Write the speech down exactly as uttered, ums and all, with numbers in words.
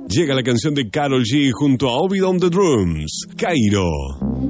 Llega la canción de Karol G junto a Ovid on the Drums, Cairo.